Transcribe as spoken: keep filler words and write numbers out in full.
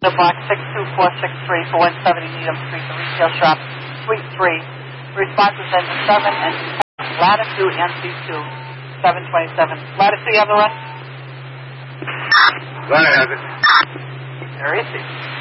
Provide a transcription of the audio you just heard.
P O Box six two four six three for one seventy Needham Street, the retail shop, Suite three. Responses engine seven and Latitude N C two, seven twenty-seven. Latitude, you have the rest? Go ahead, have it. There is it.